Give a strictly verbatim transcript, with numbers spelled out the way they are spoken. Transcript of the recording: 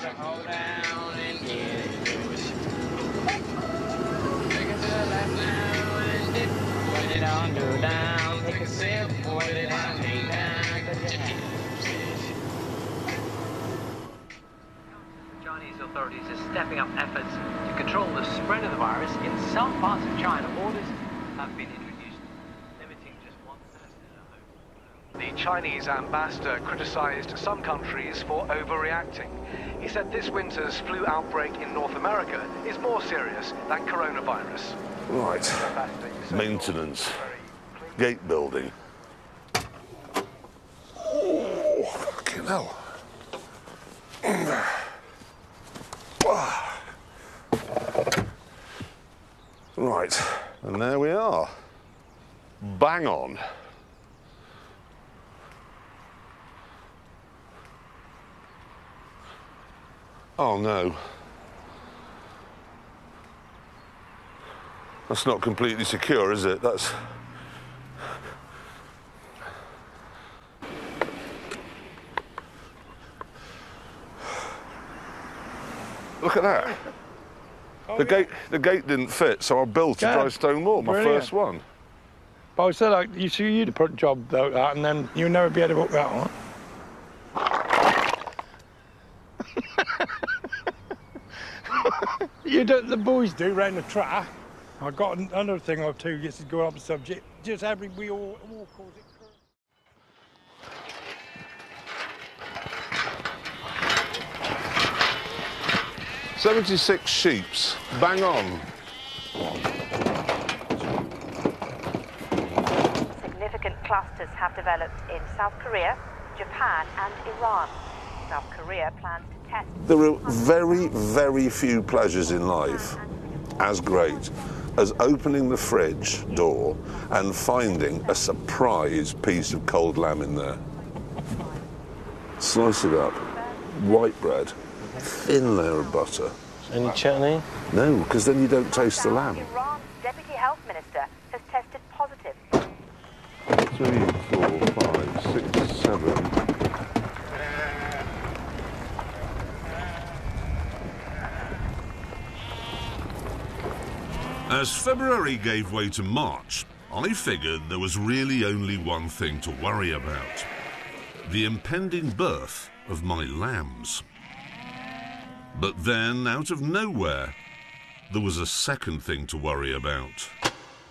to hold down and get it. Take it to the left now and dip. Put it on, go down. Take a sip, put it on, hang down. Cause you The Chinese authorities are stepping up efforts to control the spread of the virus. In some parts of China, orders have been introduced limiting just one person in a home. The Chinese ambassador criticised some countries for overreacting. He said this winter's flu outbreak in North America is more serious than coronavirus. Right. Maintenance. Gate building. Oh, fucking hell. Right, and there we are. Bang on. Oh no. That's not completely secure, is it? That's... Look at that. Oh, the yeah. gate the gate didn't fit, so I built Yeah. a dry stone wall, my Brilliant. first one. But I said, like, you see, you'd put a job like that, and then you'd never be able to book that one. You do, the boys do round the track. I got an- another thing or two just to go off the subject. Just every we all, all calls it. seventy-six sheeps, bang on. Significant clusters have developed in South Korea, Japan and Iran. South Korea plans to test... There are very, very few pleasures in life as great as opening the fridge door and finding a surprise piece of cold lamb in there. Slice it up, white bread, thin layer of butter. Any chutney? No, because then you don't taste the lamb. Iran's deputy health minister has tested positive. Three, four, five, six, seven. As February gave way to March, I figured there was really only one thing to worry about: the impending birth of my lambs. But then, out of nowhere, there was a second thing to worry about.